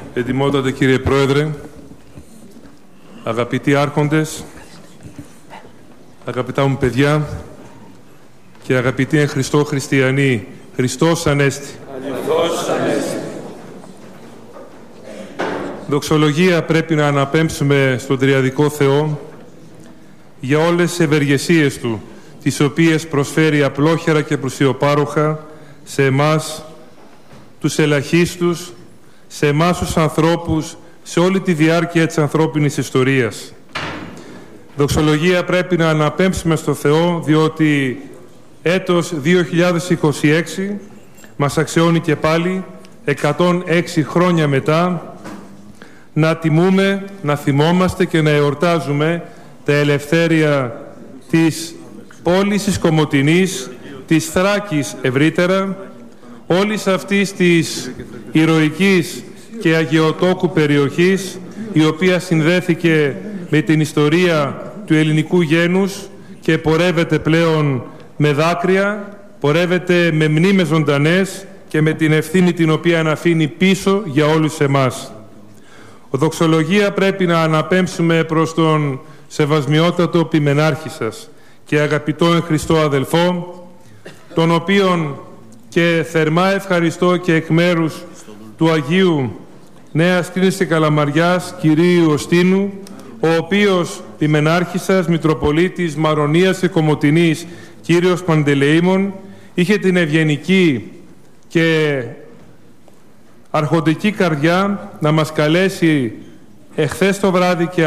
Εντιμότατε κύριε Πρόεδρε, αγαπητοί άρχοντες, αγαπητά μου παιδιά και αγαπητοί εν Χριστώ χριστιανοί, Χριστός Ανέστη. Δοξολογία πρέπει να αναπέμψουμε στον Τριαδικό Θεό για όλες τις ευεργεσίες Του, τις οποίες προσφέρει απλόχερα και πλουσιοπάροχα σε εμάς, τους ελαχίστους, σε εμάς τους ανθρώπους, σε όλη τη διάρκεια της ανθρώπινης ιστορίας. Δοξολογία πρέπει να αναπέμψουμε στο Θεό, διότι έτος 2026 μας αξιώνει και πάλι 106 χρόνια μετά να τιμούμε, να θυμόμαστε και να εορτάζουμε τα ελευθέρια της πόλης της Κομοτηνής, της Θράκης ευρύτερα, όλης αυτής της ηρωικής και αγιοτόκου περιοχής, η οποία συνδέθηκε με την ιστορία του ελληνικού γένους και πορεύεται πλέον με δάκρυα, πορεύεται με μνήμες ζωντανές και με την ευθύνη την οποία αναφήνει πίσω για όλους εμάς. Δοξολογία πρέπει να αναπέμψουμε προς τον σεβασμιότατο ποιμενάρχη σας και αγαπητό εν Χριστώ αδελφό, τον οποίον και θερμά ευχαριστώ και εκ μέρους του Αγίου Νέας Κρίνης και Καλαμαριάς, Κυρίου Ιωστίνου, ο οποίος ποιμενάρχης σας, Μητροπολίτης Μαρονίας και Κομοτηνής, Κύριος Παντελεήμων, είχε την ευγενική και αρχοντική καρδιά να μας καλέσει εχθές το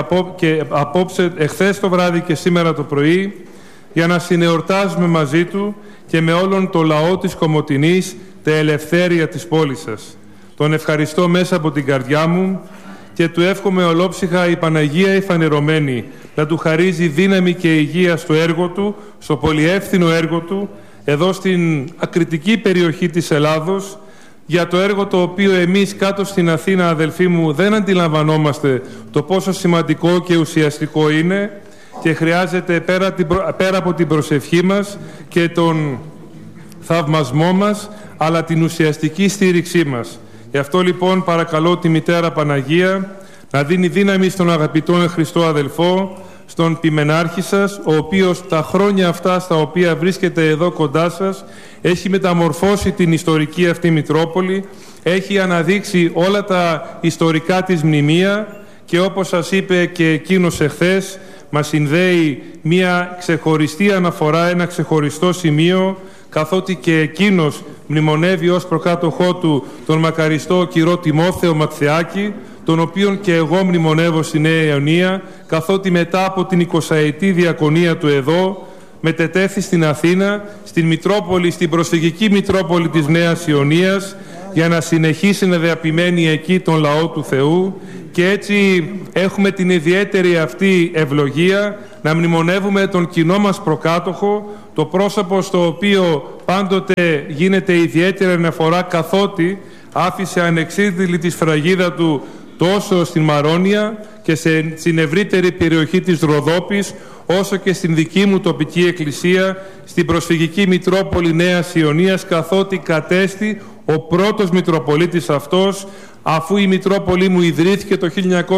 βράδυ και σήμερα το πρωί για να συνεορτάζουμε μαζί του και με όλον το λαό της Κομοτηνής τα ελευθέρια της πόλης σας. Τον ευχαριστώ μέσα από την καρδιά μου και του εύχομαι ολόψυχα η Παναγία η Φανερωμένη να του χαρίζει δύναμη και υγεία στο έργο του, στο πολυεύθυνο έργο του, εδώ στην ακριτική περιοχή της Ελλάδος, για το έργο το οποίο εμείς κάτω στην Αθήνα, αδελφοί μου, δεν αντιλαμβανόμαστε το πόσο σημαντικό και ουσιαστικό είναι και χρειάζεται πέρα από την προσευχή μας και τον θαυμασμό μας, αλλά την ουσιαστική στήριξή μας. Γι' αυτό λοιπόν παρακαλώ τη Μητέρα Παναγία να δίνει δύναμη στον αγαπητό Χριστό αδελφό, στον ποιμενάρχη σας, ο οποίος τα χρόνια αυτά στα οποία βρίσκεται εδώ κοντά σας έχει μεταμορφώσει την ιστορική αυτή Μητρόπολη, έχει αναδείξει όλα τα ιστορικά της μνημεία και όπως σας είπε και εκείνος εχθές, μας συνδέει μια ξεχωριστή αναφορά, ένα ξεχωριστό σημείο, καθότι και εκείνος μνημονεύει ως προκάτοχό του τον μακαριστό κυρό Τιμόθεο Ματθεάκη, τον οποίον και εγώ μνημονεύω στη Νέα Ιωνία, καθότι μετά από την 20ετή διακονία του εδώ μετετέθη στην Αθήνα, στην Μητρόπολη, στην προσφυγική Μητρόπολη της Νέας Ιωνίας, για να συνεχίσει να διαπημένει εκεί τον λαό του Θεού, και έτσι έχουμε την ιδιαίτερη αυτή ευλογία να μνημονεύουμε τον κοινό μας προκάτοχο, το πρόσωπο στο οποίο πάντοτε γίνεται ιδιαίτερη αναφορά, καθότι άφησε ανεξίδηλη τη σφραγίδα του τόσο στην Μαρόνια και στην ευρύτερη περιοχή της Ροδόπης, όσο και στην δική μου τοπική εκκλησία, στην προσφυγική Μητρόπολη Νέας Ιωνίας, καθότι κατέστη ο πρώτος Μητροπολίτης αυτός, αφού η Μητρόπολη μου ιδρύθηκε το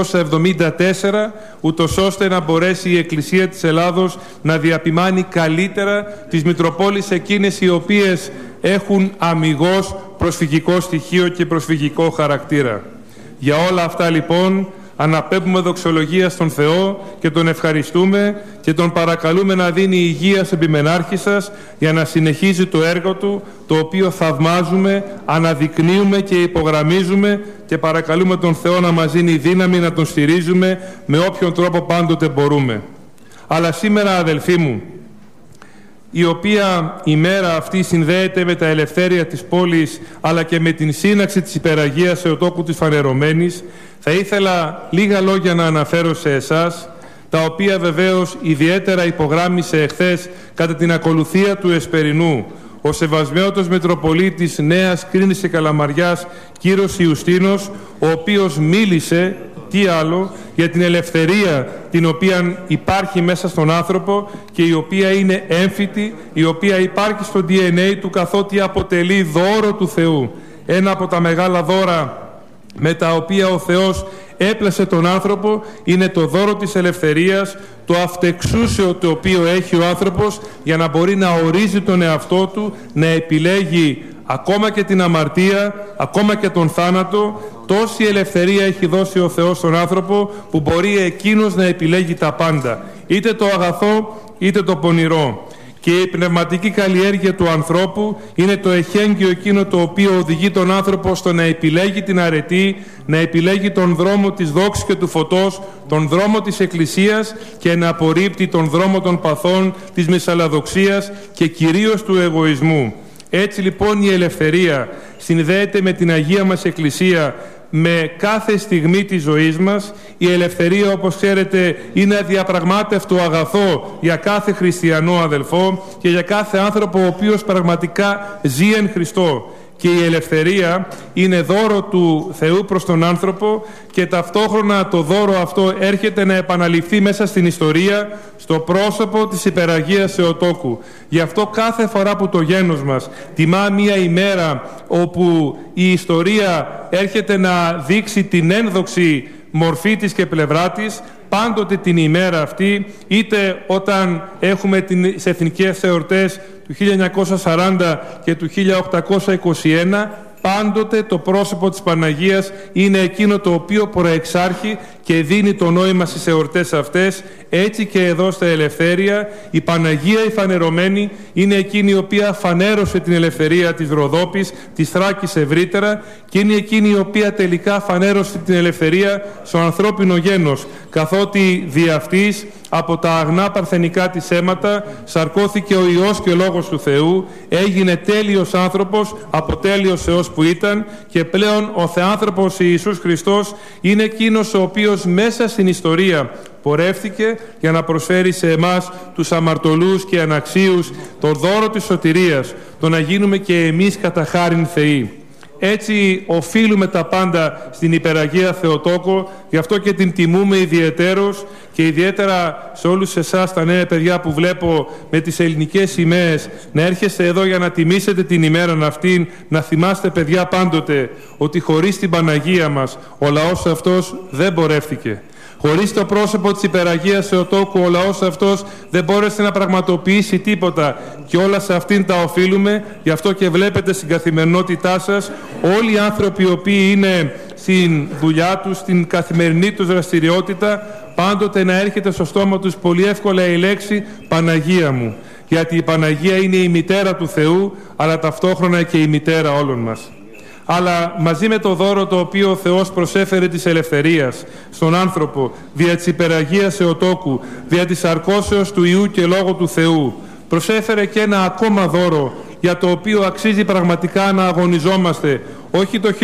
1974, ούτως ώστε να μπορέσει η Εκκλησία της Ελλάδος να διαπημάνει καλύτερα τις Μητροπόλεις εκείνες οι οποίες έχουν αμιγώς προσφυγικό στοιχείο και προσφυγικό χαρακτήρα. Για όλα αυτά λοιπόν αναπέμπουμε δοξολογία στον Θεό και τον ευχαριστούμε και τον παρακαλούμε να δίνει υγεία στον ποιμενάρχη σας για να συνεχίζει το έργο του, το οποίο θαυμάζουμε, αναδεικνύουμε και υπογραμμίζουμε, και παρακαλούμε τον Θεό να μας δίνει δύναμη να τον στηρίζουμε με όποιον τρόπο πάντοτε μπορούμε. Αλλά σήμερα, αδελφοί μου, η οποία η μέρα αυτή συνδέεται με τα ελευθέρια της πόλης αλλά και με την σύναξη της Υπεραγίας Θεοτόκου της Φανερωμένης, θα ήθελα λίγα λόγια να αναφέρω σε εσάς, τα οποία βεβαίως ιδιαίτερα υπογράμμισε εχθές κατά την ακολουθία του Εσπερινού ο Σεβασμιότος Μητροπολίτης Νέας Κρίνης και Καλαμαριάς, Κύρος Ιουστίνος, ο οποίος μίλησε, τι άλλο, για την ελευθερία την οποία υπάρχει μέσα στον άνθρωπο και η οποία είναι έμφυτη, η οποία υπάρχει στο DNA του, καθότι αποτελεί δώρο του Θεού. Ένα από τα μεγάλα δώρα με τα οποία ο Θεός έπλασε τον άνθρωπο είναι το δώρο της ελευθερίας, το αυτεξούσιο το οποίο έχει ο άνθρωπος για να μπορεί να ορίζει τον εαυτό του, να επιλέγει ακόμα και την αμαρτία, ακόμα και τον θάνατο. Τόση ελευθερία έχει δώσει ο Θεός στον άνθρωπο που μπορεί εκείνος να επιλέγει τα πάντα, είτε το αγαθό είτε το πονηρό. Και η πνευματική καλλιέργεια του ανθρώπου είναι το εχέγγυο εκείνο το οποίο οδηγεί τον άνθρωπο στο να επιλέγει την αρετή, να επιλέγει τον δρόμο της δόξης και του φωτός, τον δρόμο της Εκκλησίας και να απορρίπτει τον δρόμο των παθών, της μυσαλλαδοξίας και κυρίως του εγωισμού. Έτσι λοιπόν η ελευθερία συνδέεται με την Αγία μας Εκκλησία με κάθε στιγμή της ζωής μας. Η ελευθερία, όπως ξέρετε, είναι αδιαπραγμάτευτο αγαθό για κάθε χριστιανό αδελφό και για κάθε άνθρωπο ο οποίος πραγματικά ζει εν Χριστώ. Και η ελευθερία είναι δώρο του Θεού προς τον άνθρωπο και ταυτόχρονα το δώρο αυτό έρχεται να επαναληφθεί μέσα στην ιστορία στο πρόσωπο της Υπεραγίας Θεοτόκου. Γι' αυτό κάθε φορά που το γένος μας τιμά μία ημέρα όπου η ιστορία έρχεται να δείξει την ένδοξη μορφή της και πλευρά της, πάντοτε την ημέρα αυτή, είτε όταν έχουμε τις εθνικές εορτές του 1940 και του 1821, πάντοτε το πρόσωπο της Παναγίας είναι εκείνο το οποίο προεξάρχει και δίνει το νόημα στις εορτές αυτές. Έτσι και εδώ στα Ελευθέρια η Παναγία η φανερωμένη είναι εκείνη η οποία φανέρωσε την ελευθερία της Ροδόπης, της Θράκης ευρύτερα, και είναι εκείνη η οποία τελικά φανέρωσε την ελευθερία στο ανθρώπινο γένος, καθότι δι' αυτής από τα αγνά παρθενικά της αίματα σαρκώθηκε ο Υιός και Λόγος του Θεού, έγινε τέλειος άνθρωπος από τέλειος Θεός που ήταν, και πλέον ο Θεάνθρωπος Ιησούς Χριστός είναι εκείνος ο οποίος μέσα στην ιστορία πορεύτηκε για να προσφέρει σε εμάς τους αμαρτωλούς και αναξίους το δώρο της σωτηρίας, το να γίνουμε και εμείς κατά χάριν Θεοί. Έτσι οφείλουμε τα πάντα στην Υπεραγία Θεοτόκο, γι' αυτό και την τιμούμε ιδιαιτέρως, και ιδιαίτερα σε όλους εσάς τα νέα παιδιά που βλέπω με τις ελληνικές σημαίες να έρχεστε εδώ για να τιμήσετε την ημέρα αυτήν, να θυμάστε παιδιά πάντοτε ότι χωρίς την Παναγία μας ο λαός αυτός δεν πορεύτηκε. Χωρίς το πρόσωπο της Υπεραγίας Θεοτόκου ο λαός αυτός δεν μπόρεσε να πραγματοποιήσει τίποτα, και όλα σε αυτήν τα οφείλουμε. Γι' αυτό και βλέπετε στην καθημερινότητά σας όλοι οι άνθρωποι οι οποίοι είναι στην δουλειά τους, στην καθημερινή τους δραστηριότητα, πάντοτε να έρχεται στο στόμα τους πολύ εύκολα η λέξη Παναγία μου, γιατί η Παναγία είναι η μητέρα του Θεού, αλλά ταυτόχρονα και η μητέρα όλων μας. Αλλά μαζί με το δώρο το οποίο ο Θεός προσέφερε της ελευθερίας στον άνθρωπο δια της Υπεραγίας Θεοτόκου, δια της σαρκώσεως του Υιού και Λόγου του Θεού, προσέφερε και ένα ακόμα δώρο για το οποίο αξίζει πραγματικά να αγωνιζόμαστε, όχι το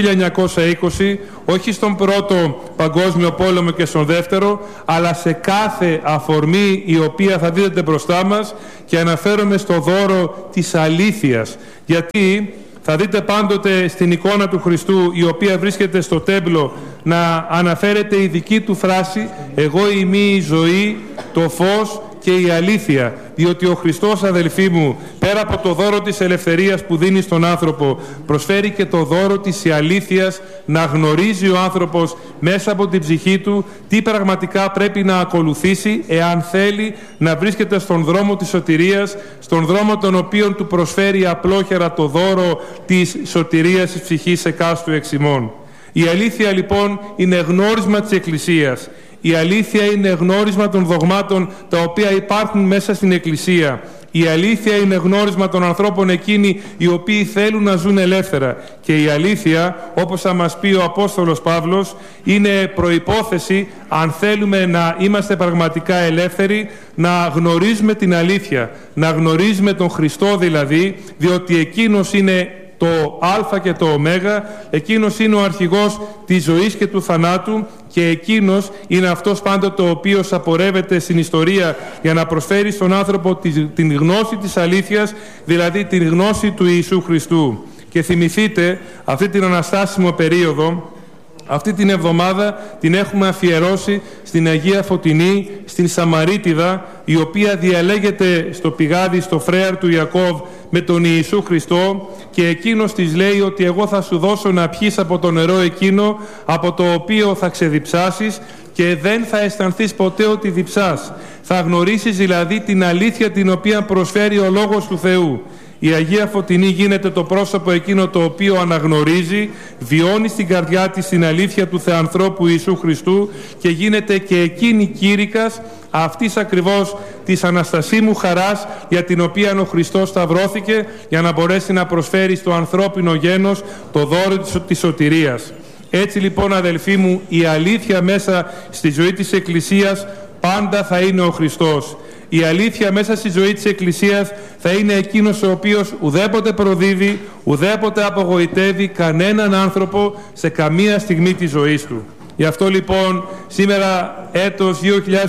1920, όχι στον Πρώτο Παγκόσμιο Πόλεμο και στον Δεύτερο, αλλά σε κάθε αφορμή η οποία θα δείτε μπροστά μας, και αναφέρομαι στο δώρο της αλήθειας. Γιατί θα δείτε πάντοτε στην εικόνα του Χριστού, η οποία βρίσκεται στο τέμπλο, να αναφέρεται η δική του φράση «Εγώ είμαι η ζωή, το φως και η αλήθεια». Διότι ο Χριστός, αδελφοί μου, πέρα από το δώρο της ελευθερίας που δίνει στον άνθρωπο, προσφέρει και το δώρο της αλήθειας, να γνωρίζει ο άνθρωπος μέσα από την ψυχή του τι πραγματικά πρέπει να ακολουθήσει εάν θέλει να βρίσκεται στον δρόμο της σωτηρίας, στον δρόμο τον οποίον του προσφέρει απλόχερα το δώρο της σωτηρίας της ψυχής εκάστου εξ ημών. Η αλήθεια λοιπόν είναι γνώρισμα της Εκκλησίας. Η αλήθεια είναι γνώρισμα των δογμάτων τα οποία υπάρχουν μέσα στην Εκκλησία. Η αλήθεια είναι γνώρισμα των ανθρώπων εκείνοι οι οποίοι θέλουν να ζουν ελεύθερα. Και η αλήθεια, όπως θα μας πει ο Απόστολος Παύλος, είναι προϋπόθεση αν θέλουμε να είμαστε πραγματικά ελεύθεροι, να γνωρίζουμε την αλήθεια, να γνωρίζουμε τον Χριστό δηλαδή, διότι εκείνος είναι το Α και το Ω, εκείνος είναι ο αρχηγός της ζωής και του θανάτου, και εκείνος είναι αυτός πάντοτε ο οποίος απορρεύεται στην ιστορία για να προσφέρει στον άνθρωπο την γνώση της αλήθειας, δηλαδή την γνώση του Ιησού Χριστού. Και θυμηθείτε αυτή την αναστάσιμο περίοδο, Αυτή την εβδομάδα την έχουμε αφιερώσει στην Αγία Φωτεινή, στην Σαμαρίτιδα, η οποία διαλέγεται στο πηγάδι, στο φρέαρ του Ιακώβ με τον Ιησού Χριστό, και εκείνος της λέει ότι εγώ θα σου δώσω να πιείς από το νερό εκείνο από το οποίο θα ξεδιψάσεις και δεν θα αισθανθείς ποτέ ότι διψάς. Θα γνωρίσεις δηλαδή την αλήθεια την οποία προσφέρει ο Λόγος του Θεού. Η Αγία Φωτεινή γίνεται το πρόσωπο εκείνο το οποίο αναγνωρίζει, βιώνει στην καρδιά της την αλήθεια του Θεανθρώπου Ιησού Χριστού και γίνεται και εκείνη κήρυκας αυτής ακριβώς της αναστασίμου χαράς για την οποία ο Χριστός σταυρώθηκε, για να μπορέσει να προσφέρει στο ανθρώπινο γένος το δώρο της σωτηρίας. Έτσι λοιπόν, αδελφοί μου, η αλήθεια μέσα στη ζωή της Εκκλησίας πάντα θα είναι ο Χριστός. Η αλήθεια μέσα στη ζωή της Εκκλησίας θα είναι εκείνος ο οποίος ουδέποτε προδίδει, ουδέποτε απογοητεύει κανέναν άνθρωπο σε καμία στιγμή της ζωής του. Γι' αυτό λοιπόν σήμερα, έτος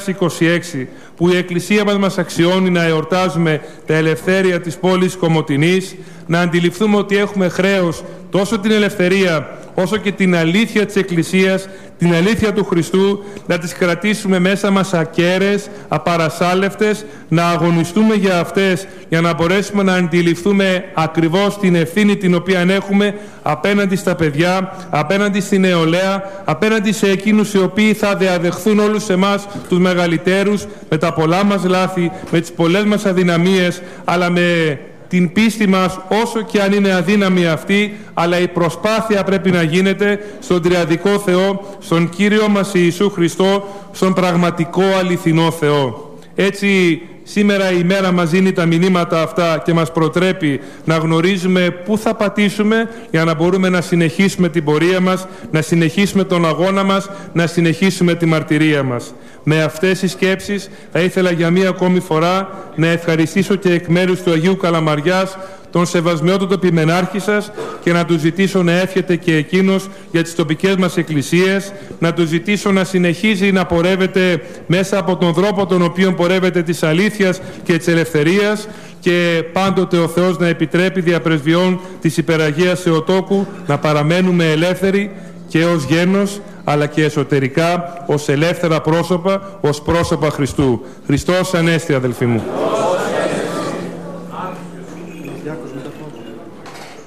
2026, που η Εκκλησία μας αξιώνει να εορτάζουμε τα ελευθέρια της πόλης Κομοτηνής, να αντιληφθούμε ότι έχουμε χρέος τόσο την ελευθερία όσο και την αλήθεια της Εκκλησίας, την αλήθεια του Χριστού, να τις κρατήσουμε μέσα μας ακέραιες, απαρασάλευτες, να αγωνιστούμε για αυτές, για να μπορέσουμε να αντιληφθούμε ακριβώς την ευθύνη την οποία έχουμε απέναντι στα παιδιά, απέναντι στην νεολαία, απέναντι σε εκείνους οι οποίοι θα διαδεχθούν όλους εμάς τους μεγαλύτερους, με τα πολλά μας λάθη, με τις πολλές μας αδυναμίες, αλλά με την πίστη μας, όσο και αν είναι αδύναμη αυτή, αλλά η προσπάθεια πρέπει να γίνεται στον τριαδικό Θεό, στον Κύριο μας Ιησού Χριστό, στον πραγματικό αληθινό Θεό. Έτσι σήμερα η μέρα μας δίνει τα μηνύματα αυτά και μας προτρέπει να γνωρίζουμε πού θα πατήσουμε για να μπορούμε να συνεχίσουμε την πορεία μας, να συνεχίσουμε τον αγώνα μας, να συνεχίσουμε τη μαρτυρία μας. Με αυτές τις σκέψεις θα ήθελα για μία ακόμη φορά να ευχαριστήσω και εκ μέρους του Αγίου Καλαμαριάς τον σεβασμιότατο Ποιμενάρχη σας και να του ζητήσω να εύχεται και εκείνος για τις τοπικές μας εκκλησίες, να του ζητήσω να συνεχίζει να πορεύεται μέσα από τον τρόπο τον οποίο πορεύεται της αλήθειας και της ελευθερίας, και πάντοτε ο Θεός να επιτρέπει διαπρεσβειών της Υπεραγίας Θεοτόκου να παραμένουμε ελεύθεροι και ως γένος, αλλά και εσωτερικά ως ελεύθερα πρόσωπα, ως πρόσωπα Χριστού. Χριστός Ανέστη, αδελφοί μου.